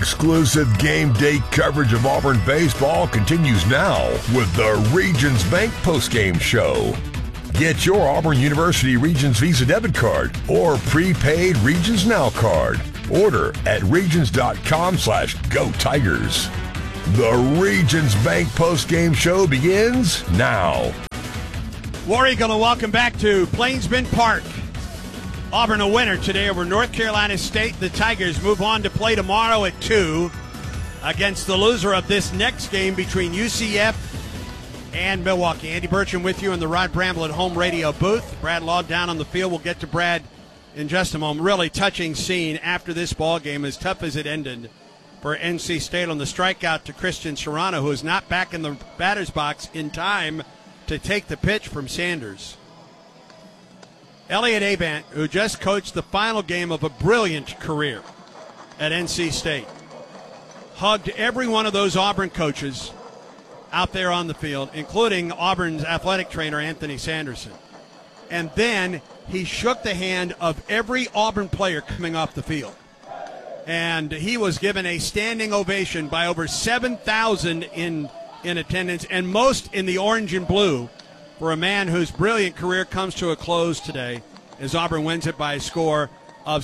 Exclusive game day coverage of Auburn baseball continues now with the Regions Bank postgame show. Get your Auburn University Regions Visa debit card or prepaid Regions Now card. Order at regions.com/Go Tigers. The Regions Bank postgame show begins now. War Eagle, and welcome back to Plainsman Park. Auburn a winner today over North Carolina State. The Tigers move on to play tomorrow at 2 against the loser of this next game between UCF and Milwaukee. Andy Burcham with you in the Rod Bramble at Home radio booth. Brad Law down on the field. We'll get to Brad in just a moment. Really touching scene after this ball game, as tough as it ended for NC State on the strikeout to Christian Serrano, who is not back in the batter's box in time to take the pitch from Sanders. Elliott Abant, who just coached the final game of a brilliant career at NC State, hugged every one of those Auburn coaches out there on the field, including Auburn's athletic trainer, Anthony Sanderson. And then he shook the hand of every Auburn player coming off the field. And he was given a standing ovation by over 7,000 in attendance, and most in the orange and blue, for a man whose brilliant career comes to a close today as Auburn wins it by a score of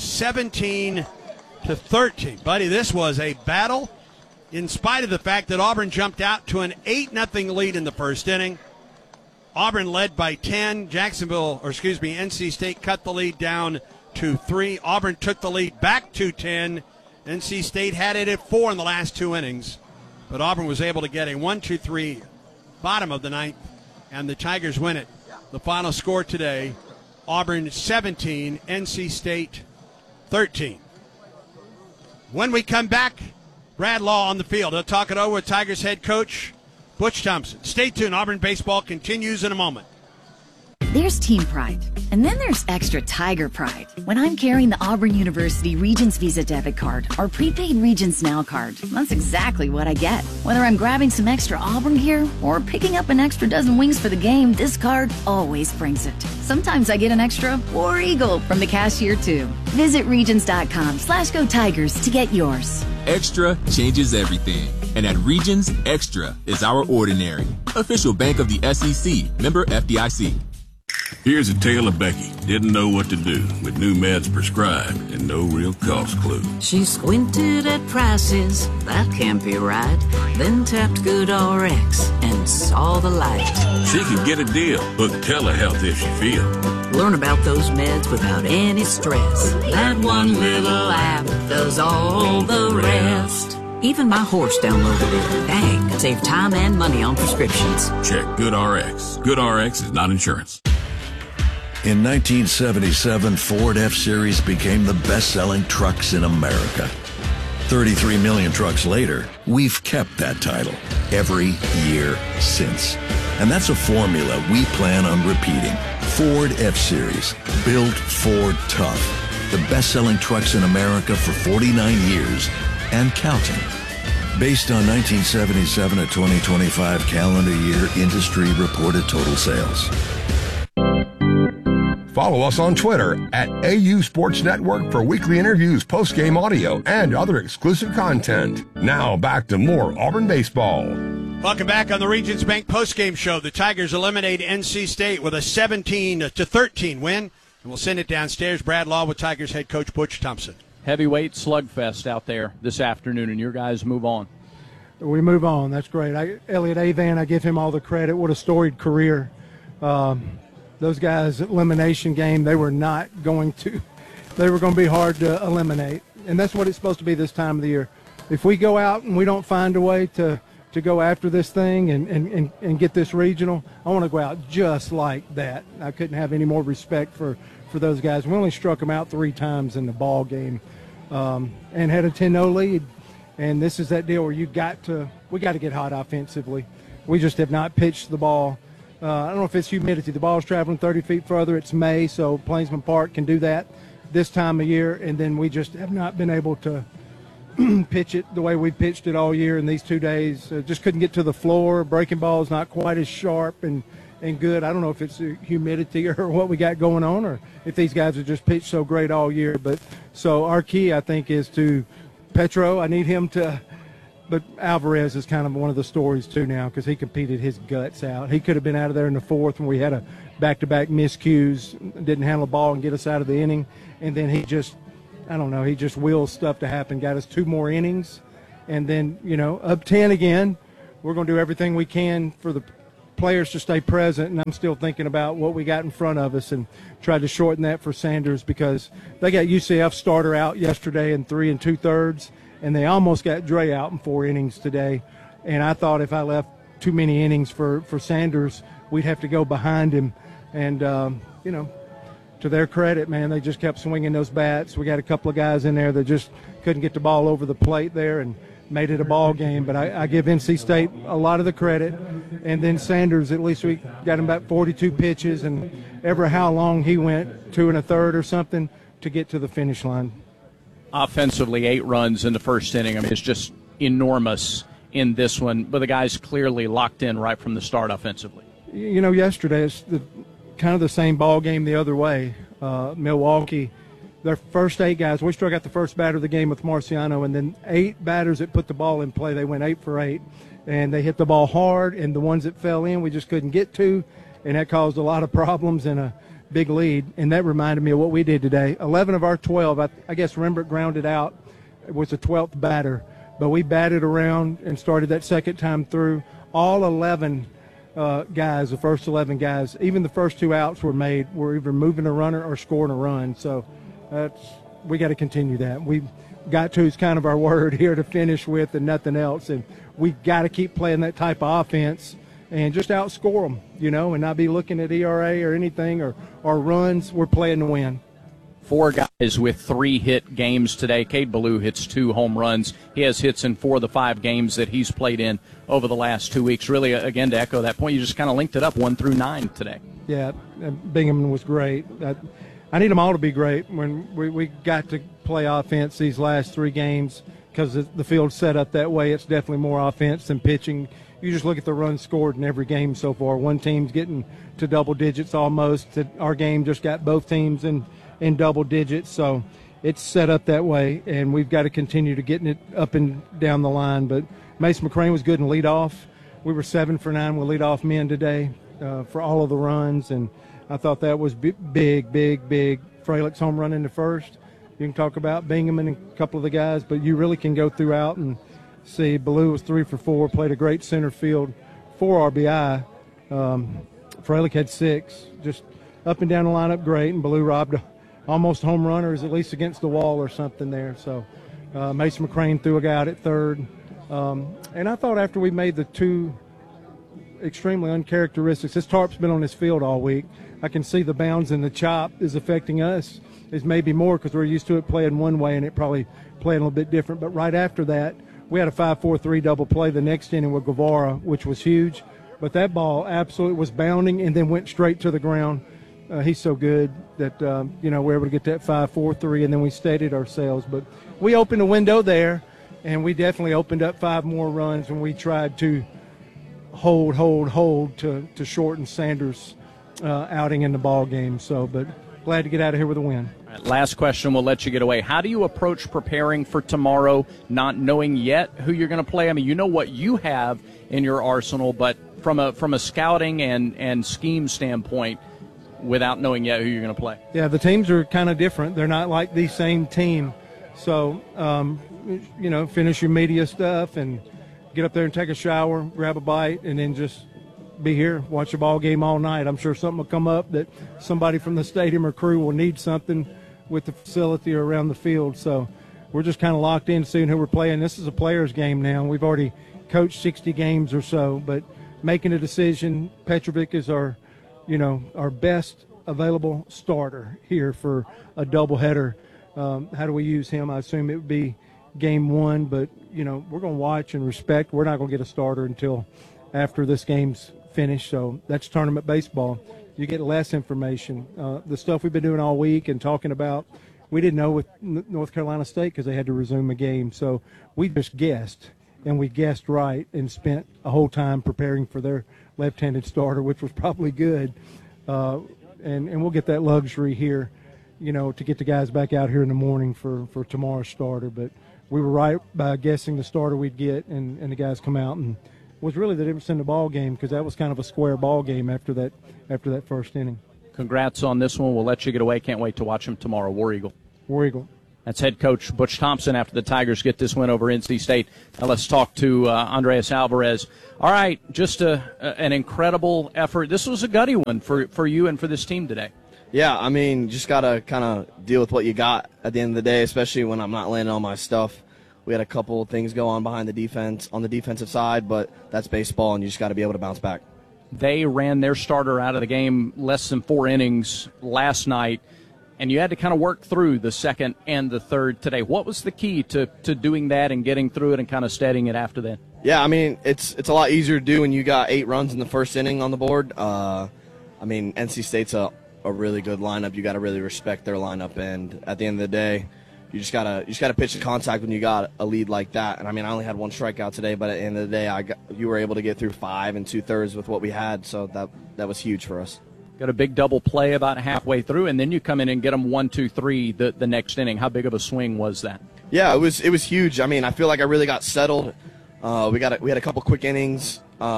17-13. Buddy, this was a battle in spite of the fact that Auburn jumped out to an 8-0 lead in the first inning. Auburn led by 10. NC State cut the lead down to 3. Auburn took the lead back to 10. NC State had it at 4 in the last 2 innings, but Auburn was able to get a 1-2-3 bottom of the ninth, and the Tigers win it. The final score today, Auburn 17, NC State 13. When we come back, Brad Law on the field. He'll talk it over with Tigers head coach Butch Thompson. Stay tuned. Auburn baseball continues in a moment. There's team pride, and then there's extra Tiger pride. When I'm carrying the Auburn University Regions Visa debit card or prepaid Regions Now card, that's exactly what I get. Whether I'm grabbing some extra Auburn gear or picking up an extra dozen wings for the game, this card always brings it. Sometimes I get an extra War Eagle from the cashier, too. Visit regions.com/Go Tigers to get yours. Extra changes everything. And at Regions, Extra is our ordinary. Official bank of the SEC. Member FDIC. Here's a tale of Becky. Didn't know what to do with new meds prescribed and no real cost clue. She squinted at prices, that can't be right. Then tapped GoodRx and saw the light. She could get a deal. Book telehealth if she feels. Learn about those meds without any stress. That one little app does all the rest. Even my horse downloaded it. Dang, save time and money on prescriptions. Check GoodRx. GoodRx is not insurance. In 1977, Ford F-Series became the best-selling trucks in America. 33 million trucks later, we've kept that title every year since. And that's a formula we plan on repeating. Ford F-Series, built Ford tough. The best-selling trucks in America for 49 years and counting. Based on 1977 to 2025 calendar year industry reported total sales. Follow us on Twitter at AU Sports Network for weekly interviews, post-game audio, and other exclusive content. Now back to more Auburn baseball. Welcome back on the Regions Bank postgame show. The Tigers eliminate NC State with a 17-13 win, and we'll send it downstairs. Brad Law with Tigers head coach Butch Thompson. Heavyweight slugfest out there this afternoon, and your guys move on. We move on. That's great. Elliott Avent, I give him all the credit. What a storied career. Those guys' elimination game, they were going to be hard to eliminate. And that's what it's supposed to be this time of the year. If we go out and we don't find a way to go after this thing and get this regional, I want to go out just like that. I couldn't have any more respect for those guys. We only struck them out 3 times in the ball game and had a 10-0 lead. And this is that deal where we got to get hot offensively. We just have not pitched the ball. I don't know if it's humidity. The ball's traveling 30 feet further. It's May, so Plainsman Park can do that this time of year. And then we just have not been able to pitch it the way we pitched it all year in these 2 days. Just couldn't get to the floor. Breaking ball is not quite as sharp and good. I don't know if it's humidity or what we got going on, or if these guys have just pitched so great all year. But so our key, I think, is to Petro, I need him to. But Alvarez is kind of one of the stories, too, now, because he competed his guts out. He could have been out of there in the fourth when we had a back-to-back miscues, didn't handle the ball and get us out of the inning. And then he just wills stuff to happen, got us 2 more innings. And then, up 10 again, we're going to do everything we can for the players to stay present. And I'm still thinking about what we got in front of us and tried to shorten that for Sanders because they got UCF starter out yesterday in 3 2/3. And they almost got Dre out in 4 innings today. And I thought if I left too many innings for Sanders, we'd have to go behind him. And, to their credit, man, they just kept swinging those bats. We got a couple of guys in there that just couldn't get the ball over the plate there and made it a ball game. But I give NC State a lot of the credit. And then Sanders, at least we got him about 42 pitches. And ever how long he went, 2 1/3 or something, to get to the finish line. Offensively, 8 runs in the first inning. I mean, it's just enormous in this one. But the guys clearly locked in right from the start offensively. Yesterday it's kind of the same ball game the other way. Milwaukee, their first 8 guys, we struck out the first batter of the game with Marciano, and then 8 batters that put the ball in play. They went 8 for 8, and they hit the ball hard, and the ones that fell in we just couldn't get to, and that caused a lot of problems and a big lead, and that reminded me of what we did today. 11 of our 12, I guess Rembert grounded out. It was the 12th batter, but we batted around and started that second time through. All 11 guys, the first 11 guys, even the first 2 outs were either moving a runner or scoring a run. So we got to continue that. We got to is kind of our word here to finish with and nothing else, and we got to keep playing that type of offense and just outscore them, and not be looking at ERA or anything or runs. We're playing to win. 4 guys with 3 hit games today. Cade Ballou hits 2 home runs. He has hits in 4 of the 5 games that he's played in over the last 2 weeks. Really, again, to echo that point, you just kind of linked it up 1 through 9 today. Yeah, Bingham was great. I need them all to be great. When we got to play offense these last 3 games because the field's set up that way, it's definitely more offense than pitching. You just look at the runs scored in every game so far. One team's getting to double digits almost. Our game just got both teams in double digits, so it's set up that way, and we've got to continue to getting it up and down the line. But Mason McCrane was good in leadoff. We were 7 for 9 with leadoff men today for all of the runs, and I thought that was big. Fralick's home run in the first. You can talk about Bingham and a couple of the guys, but you really can go throughout and see. Ballou was 3 for 4, played a great center field, 4 RBI. Fralick had 6, just up and down the lineup great, and Ballou robbed almost home runners, at least against the wall or something there. So Mason McCrane threw a guy out at third. And I thought after we made the 2 extremely uncharacteristics, this tarp's been on this field all week. I can see the bounds and the chop is affecting us. It's maybe more because we're used to it playing one way and it probably playing a little bit different. But right after that, we had a 5-4-3 double play the next inning with Guevara, which was huge. But that ball absolutely was bounding and then went straight to the ground. He's so good that, we're able to get that 5-4-3, and then we steadied ourselves. But we opened a window there, and we definitely opened up 5 more runs when we tried to hold to shorten Sanders' outing in the ball game. So, but glad to get out of here with a win. All right, last question, we'll let you get away. How do you approach preparing for tomorrow, not knowing yet who you're going to play? I mean, you know what you have in your arsenal, but from a scouting and scheme standpoint, without knowing yet who you're going to play. Yeah, the teams are kind of different. They're not like the same team. So, finish your media stuff and get up there and take a shower, grab a bite, and then just be here, watch a ball game all night. I'm sure something will come up that somebody from the stadium or crew will need something with the facility or around the field. So we're just kind of locked in, seeing who we're playing. This is a player's game now. We've already coached 60 games or so, but making a decision, Petrovic is our best available starter here for a doubleheader. How do we use him? I assume it would be game 1, but, we're going to watch and respect. We're not going to get a starter until after this game's finished, so that's tournament baseball. You get less information. The stuff we've been doing all week and talking about, we didn't know with North Carolina State because they had to resume a game, so we just guessed, and we guessed right and spent a whole time preparing for their left-handed starter, which was probably good. And we'll get that luxury here to get the guys back out here in the morning for tomorrow's starter. But we were right by guessing the starter we'd get, and the guys come out, and was really the difference in the ball game, because that was kind of a square ball game after that first inning. Congrats on this one. We'll let you get away. Can't wait to watch him tomorrow. War Eagle. War Eagle. That's head coach Butch Thompson after the Tigers get this win over NC State. Now let's talk to Andres Alvarez. All right, just an incredible effort. This was a gutty one for you and for this team today. Yeah, I mean, just got to kind of deal with what you got at the end of the day, especially when I'm not landing on my stuff. We had a couple of things go on behind the defense, on the defensive side, but that's baseball, and you just got to be able to bounce back. They ran their starter out of the game less than 4 innings last night, and you had to kind of work through the second and the third today. What was the key to doing that and getting through it and kind of steadying it after that? Yeah, I mean, it's a lot easier to do when you got 8 runs in the first inning on the board. I mean, NC State's a really good lineup. You got to really respect their lineup, and at the end of the day, you just gotta pitch the contact when you got a lead like that. And I mean, I only had 1 strikeout today, but at the end of the day, you were able to get through 5 2/3 with what we had, so that was huge for us. Got a big double play about halfway through, and then you come in and get them 1, 2, 3 the next inning. How big of a swing was that? Yeah, it was huge. I mean, I feel like I really got settled. We had a couple quick innings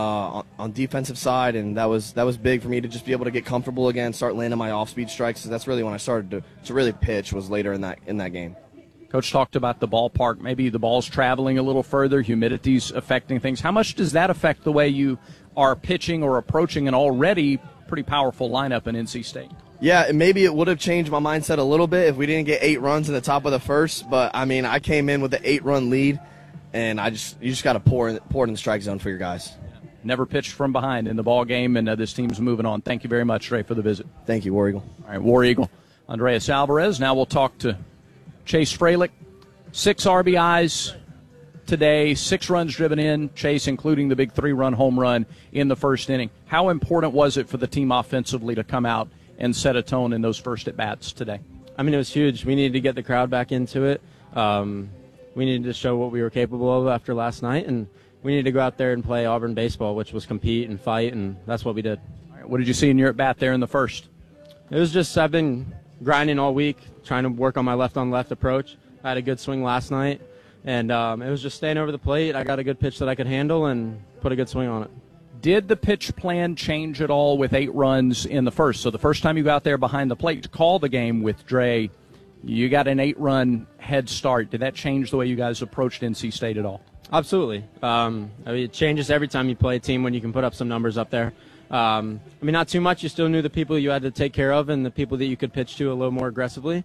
on defensive side, and that was big for me to just be able to get comfortable again, start landing my off-speed strikes. So that's really when I started to really pitch, was later in that game. Coach talked about the ballpark. Maybe the ball's traveling a little further, humidity's affecting things. How much does that affect the way you are pitching or approaching an already pretty powerful lineup in NC State? Yeah, maybe it would have changed my mindset a little bit if we didn't get 8 runs in the top of the first. But I mean, I came in with an 8-run lead, and you just got to pour it in the strike zone for your guys. Never pitched from behind in the ball game, and this team's moving on. Thank you very much, Trey, for the visit. Thank you, War Eagle. All right, War Eagle. Andres Alvarez. Now we'll talk to Chase Fralick. 6 RBIs today, 6 runs driven in, Chase, including the big 3-run home run in the first inning. How important was it for the team offensively to come out and set a tone in those first at-bats today? I mean, it was huge. We needed to get the crowd back into it. We needed to show what we were capable of after last night, and we needed to go out there and play Auburn baseball, which was compete and fight, and that's what we did. All right, what did you see in your at-bat there in the first? It was just, I've been grinding all week, trying to work on my left-on-left approach. I had a good swing last night, and it was just staying over the plate. I got a good pitch that I could handle and put a good swing on it. Did the pitch plan change at all with 8 runs in the first? So the first time you got there behind the plate to call the game with Dre, you got an 8-run head start. Did that change the way you guys approached NC State at all? Absolutely. I mean, it changes every time you play a team when you can put up some numbers up there. I mean, not too much. You still knew the people you had to take care of and the people that you could pitch to a little more aggressively.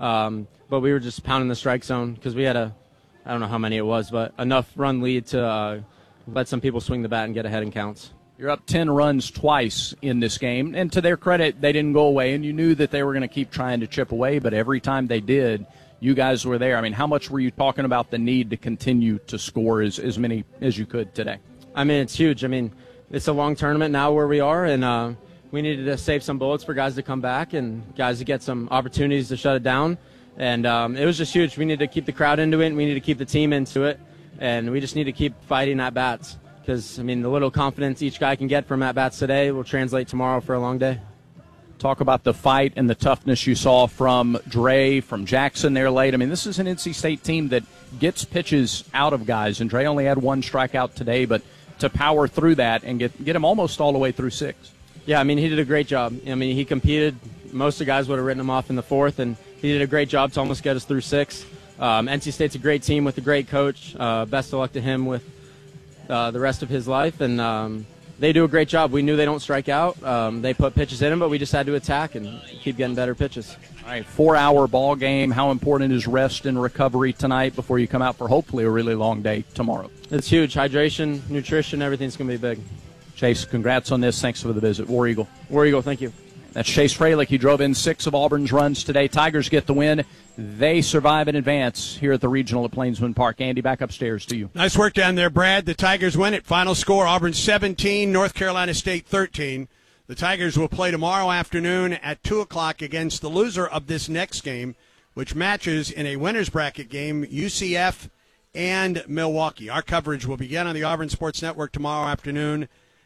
But we were just pounding the strike zone because we had I don't know how many it was, but enough run lead to let some people swing the bat and get ahead in counts. You're up 10 runs twice in this game, and to their credit, they didn't go away, and you knew that they were going to keep trying to chip away, but every time they did, you guys were there. I mean, how much were you talking about the need to continue to score as many as you could today? I mean, it's huge. I mean, it's a long tournament now where we are, and we needed to save some bullets for guys to come back and guys to get some opportunities to shut it down. And it was just huge. We need to keep the crowd into it, and we need to keep the team into it, and we just need to keep fighting at-bats because, I mean, the little confidence each guy can get from at-bats today will translate tomorrow for a long day. Talk about the fight and the toughness you saw from Dre, from Jackson there late. I mean, this is an NC State team that gets pitches out of guys, and Dre only had 1 strikeout today, but to power through that and get him almost all the way through 6. Yeah, I mean, he did a great job. I mean, he competed. Most of the guys would have written him off in the 4th, and he did a great job to almost get us through 6. NC State's a great team with a great coach. Best of luck to him with the rest of his life, and they do a great job. We knew they don't strike out. They put pitches in him, but we just had to attack and keep getting better pitches. All right, 4-hour ball game. How important is rest and recovery tonight before you come out for hopefully a really long day tomorrow? It's huge. Hydration, nutrition, everything's going to be big. Chase, congrats on this. Thanks for the visit. War Eagle. War Eagle, thank you. That's Chase Fralick. He drove in 6 of Auburn's runs today. Tigers get the win. They survive in advance here at the Regional at Plainsman Park. Andy, back upstairs to you. Nice work down there, Brad. The Tigers win it. Final score, Auburn 17, North Carolina State 13. The Tigers will play tomorrow afternoon at 2 o'clock against the loser of this next game, which matches in a winner's bracket game, UCF and Milwaukee. Our coverage will begin on the Auburn Sports Network tomorrow afternoon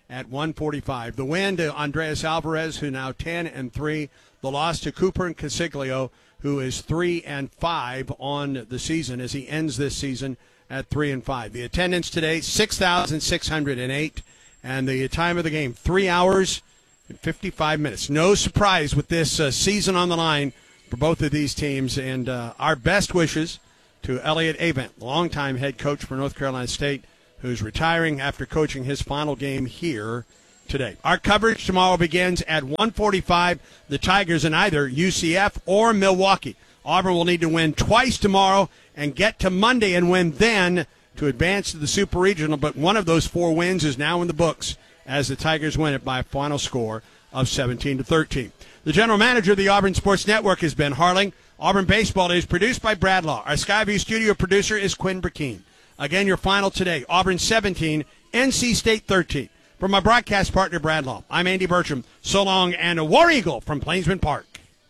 at 1:45. The win to Andreas Alvarez, who now 10-3. The loss to Cooper and Casiglio, who is 3-5 on the season as he ends this season at 3-5. The attendance today, 6,608, and the time of the game, 3 hours and 55 minutes. No surprise with this season on the line for both of these teams, and our best wishes to Elliott Avent, longtime head coach for North Carolina State, who's retiring after coaching his final game here today. Our coverage tomorrow begins at 1:45. The Tigers in either UCF or Milwaukee. Auburn will need to win twice tomorrow and get to Monday and win then to advance to the Super Regional, but one of those 4 wins is now in the books as the Tigers win it by a final score of 17-13. The general manager of the Auburn Sports Network is Ben Harling. Auburn Baseball is produced by Brad Law. Our Skyview studio producer is Quinn Burkeen. Again, your final today, Auburn 17, NC State 13. From my broadcast partner, Brad Law, I'm Andy Bertram. So long, and a War Eagle from Plainsman Park.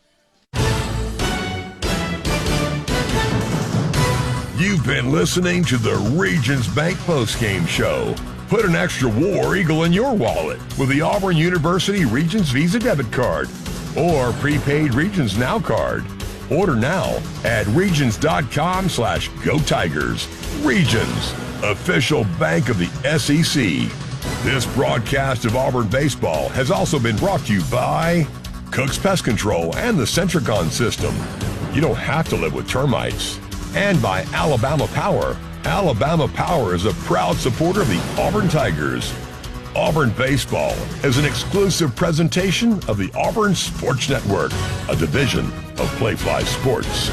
You've been listening to the Regions Bank postgame show. Put an extra War Eagle in your wallet with the Auburn University Regions Visa debit card or prepaid Regions Now card. Order now at regions.com/Go Tigers. Regions, official bank of the SEC. This broadcast of Auburn baseball has also been brought to you by Cook's Pest Control and the Centricon system. You don't have to live with termites. And by Alabama Power. Alabama Power is a proud supporter of the Auburn Tigers. Auburn Baseball is an exclusive presentation of the Auburn Sports Network, a division of Playfly Sports.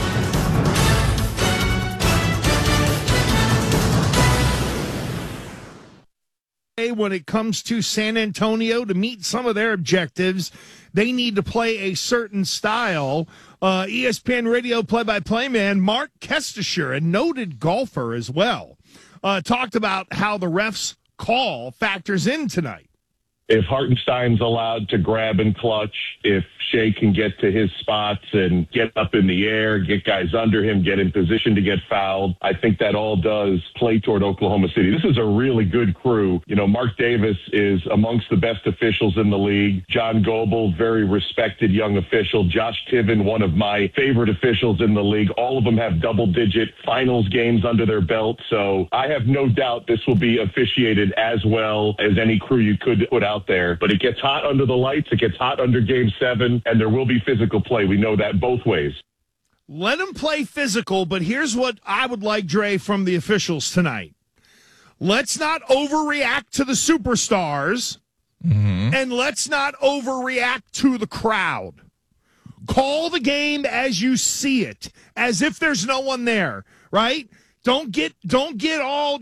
When it comes to San Antonio to meet some of their objectives, they need to play a certain style. ESPN radio play-by-play man Mark Kestisher, a noted golfer as well, talked about how the refs' call factors in tonight. If Hartenstein's allowed to grab and clutch, if Shea can get to his spots and get up in the air, get guys under him, get in position to get fouled, I think that all does play toward Oklahoma City. This is a really good crew. You know, Mark Davis is amongst the best officials in the league. John Goebel, very respected young official. Josh Tiven, one of my favorite officials in the league. All of them have double-digit finals games under their belt. So I have no doubt this will be officiated as well as any crew you could put out there. But it gets hot under the lights. It gets hot under Game 7, and there will be physical play. We know that both ways. Let them play physical, but here's what I would like, Dre, from the officials tonight. Let's not overreact to the superstars, and let's not overreact to the crowd. Call the game as you see it, as if there's no one there, right? Don't get all,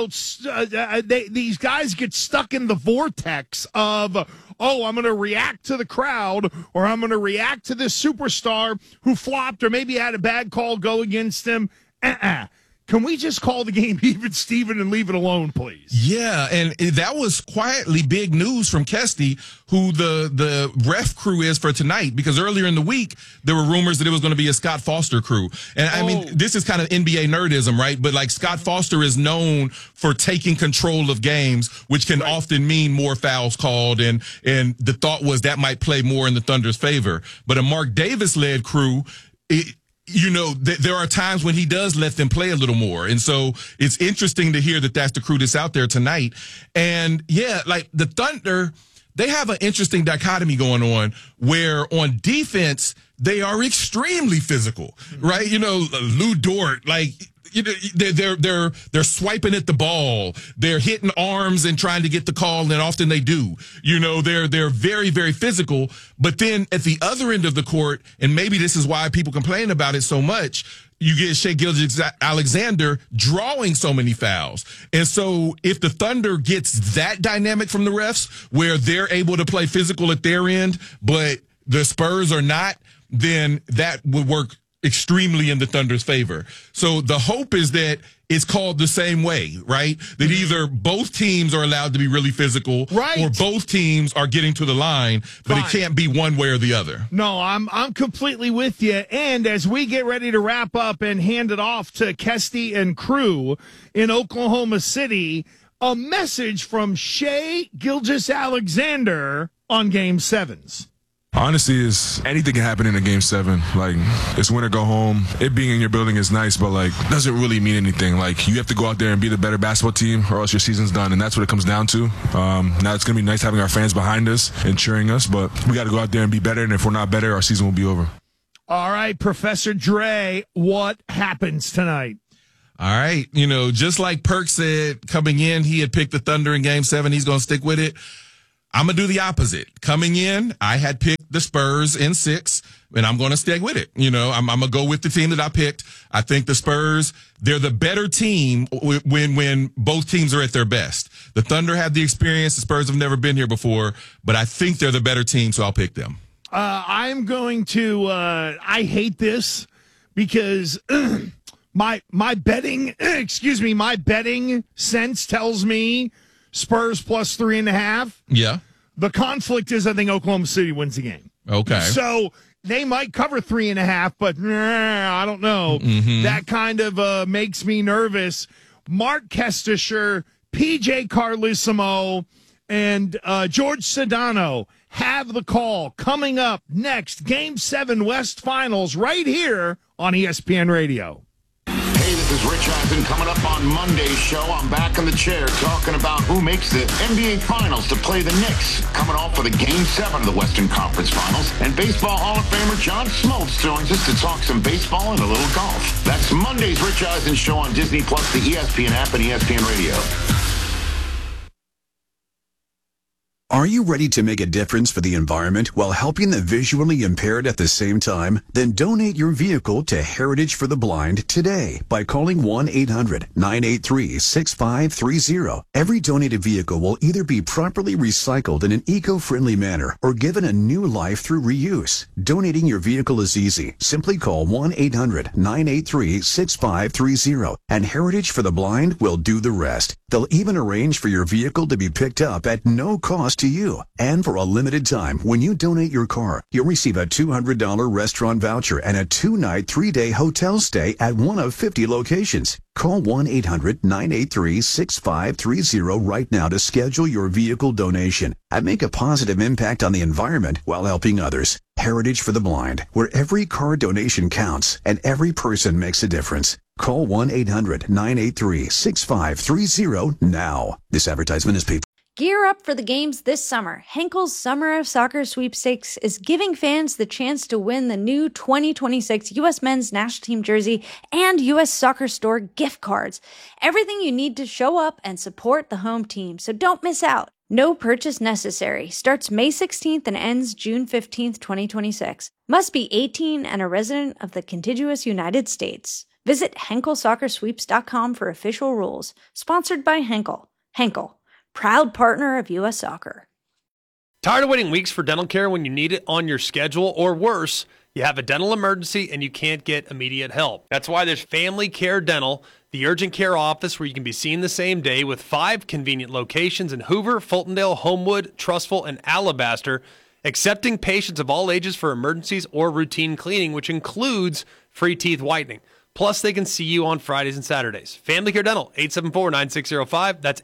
these guys get stuck in the vortex of, I'm going to react to the crowd, or I'm going to react to this superstar who flopped or maybe had a bad call go against him. Can we just call the game even, Steven, and leave it alone, please? Yeah, and that was quietly big news from Kesty, who the ref crew is for tonight, because earlier in the week, there were rumors that it was going to be a Scott Foster crew. And I mean, this is kind of NBA nerdism, right? But like Scott Foster is known for taking control of games, which can often mean more fouls called. And the thought was that might play more in the Thunder's favor. But a Mark Davis-led crew, there are times when he does let them play a little more. And so it's interesting to hear that that's the crew that's out there tonight. And yeah, like the Thunder, they have an interesting dichotomy going on where on defense, they are extremely physical, right? Lou Dort, they're swiping at the ball. They're hitting arms and trying to get the call, and often they do. They're very, very physical. But then at the other end of the court, and maybe this is why people complain about it so much, you get Shai Gilgeous-Alexander drawing so many fouls. And so if the Thunder gets that dynamic from the refs, where they're able to play physical at their end, but the Spurs are not, then that would work extremely in the Thunder's favor. So the hope is that it's called the same way, right? That either both teams are allowed to be really physical, right, or both teams are getting to the line, but it can't be one way or the other. No, I'm completely with you. And as we get ready to wrap up and hand it off to Kesty and crew in Oklahoma City, a message from Shai Gilgeous-Alexander on Game 7s. Honestly, anything can happen in a Game 7. Like, it's win or go home. It being in your building is nice, but, like, doesn't really mean anything. Like, you have to go out there and be the better basketball team or else your season's done, and that's what it comes down to. Now, it's going to be nice having our fans behind us and cheering us, but we got to go out there and be better, and if we're not better, our season will be over. All right, Professor Dre, what happens tonight? All right. You know, just like Perk said, coming in, he had picked the Thunder in Game 7. He's going to stick with it. I'm going to do the opposite. Coming in, I had picked the Spurs in 6, and I'm going to stick with it. You know, I'm going to go with the team that I picked. I think the Spurs, they're the better team when both teams are at their best. The Thunder have the experience. The Spurs have never been here before, but I think they're the better team, so I'll pick them. I'm going to, I hate this because my betting, my betting sense tells me Spurs plus 3.5. Yeah. The conflict is I think Oklahoma City wins the game. Okay. So they might cover 3.5, but I don't know. Mm-hmm. That kind of makes me nervous. Mark Kestisher, PJ Carlissimo, and George Sedano have the call coming up next. Game 7 West Finals right here on ESPN Radio. Hey, this is Rich Eisen. Coming up on Monday's show, I'm back in the chair talking about who makes the NBA Finals to play the Knicks. Coming off of the Game 7 of the Western Conference Finals. And Baseball Hall of Famer John Smoltz joins us to talk some baseball and a little golf. That's Monday's Rich Eisen show on Disney+, the ESPN app, and ESPN Radio. Are you ready to make a difference for the environment while helping the visually impaired at the same time? Then donate your vehicle to Heritage for the Blind today by calling 1-800-983-6530. Every donated vehicle will either be properly recycled in an eco-friendly manner or given a new life through reuse. Donating your vehicle is easy. Simply call 1-800-983-6530 and Heritage for the Blind will do the rest. They'll even arrange for your vehicle to be picked up at no cost to you. And for a limited time, when you donate your car, you'll receive a $200 restaurant voucher and a 2-night, 3-day hotel stay at one of 50 locations. Call 1-800-983-6530 right now to schedule your vehicle donation and make a positive impact on the environment while helping others. Heritage for the Blind, where every car donation counts and every person makes a difference. Call 1-800-983-6530 now. This advertisement is paid. Gear up for the games this summer. Henkel's Summer of Soccer Sweepstakes is giving fans the chance to win the new 2026 U.S. Men's National Team jersey and U.S. Soccer Store gift cards. Everything you need to show up and support the home team, so don't miss out. No purchase necessary. Starts May 16th and ends June 15th, 2026. Must be 18 and a resident of the contiguous United States. Visit HenkelSoccerSweeps.com for official rules. Sponsored by Henkel. Henkel, proud partner of U.S. Soccer. Tired of waiting weeks for dental care when you need it on your schedule, or worse, you have a dental emergency and you can't get immediate help? That's why there's Family Care Dental, the urgent care office where you can be seen the same day, with 5 convenient locations in Hoover, Fultondale, Homewood, Trussville, and Alabaster, accepting patients of all ages for emergencies or routine cleaning, which includes free teeth whitening. Plus, they can see you on Fridays and Saturdays. Family Care Dental, 874-9605. That's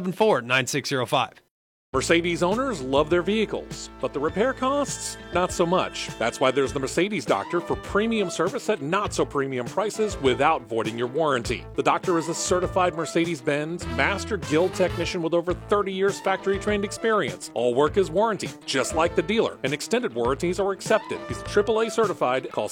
874-9605. Mercedes owners love their vehicles, but the repair costs, not so much. That's why there's the Mercedes Doctor for premium service at not so premium prices without voiding your warranty. The doctor is a certified Mercedes-Benz Master Guild technician with over 30 years factory trained experience. All work is warranty, just like the dealer, and extended warranties are accepted. He's AAA certified. Call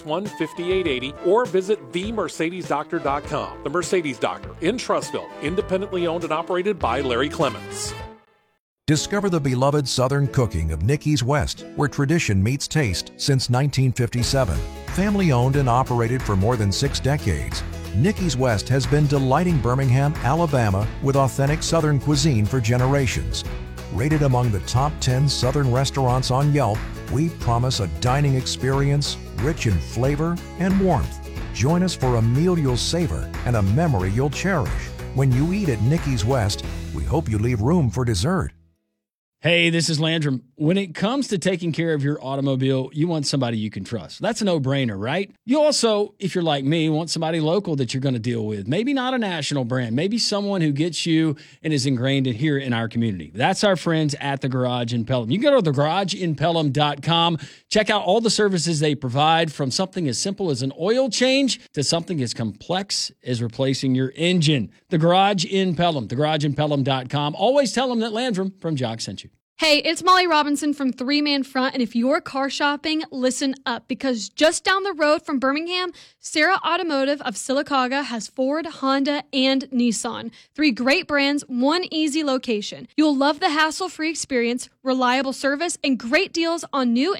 661-5880 or visit themercedesdoctor.com. The Mercedes Doctor in Trussville, independently owned and operated by Larry Clements. Discover the beloved Southern cooking of Nicky's West, where tradition meets taste since 1957. Family owned and operated for more than 6 decades, Nicky's West has been delighting Birmingham, Alabama with authentic Southern cuisine for generations. Rated among the top 10 Southern restaurants on Yelp, we promise a dining experience rich in flavor and warmth. Join us for a meal you'll savor and a memory you'll cherish. When you eat at Nicky's West, we hope you leave room for dessert. Hey, this is Landrum. When it comes to taking care of your automobile, you want somebody you can trust. That's a no-brainer, right? You also, if you're like me, want somebody local that you're going to deal with. Maybe not a national brand. Maybe someone who gets you and is ingrained in here in our community. That's our friends at The Garage in Pelham. You can go to thegarageinpelham.com. Check out all the services they provide, from something as simple as an oil change to something as complex as replacing your engine. The Garage in Pelham, thegarageinpelham.com. Always tell them that Landrum from Jock sent you. Hey, it's Molly Robinson from Three Man Front, and if you're car shopping, listen up, because just down the road from Birmingham, Sarah Automotive of Sylacauga has Ford, Honda, and Nissan. 3 great brands, 1 easy location. You'll love the hassle-free experience, reliable service, and great deals on new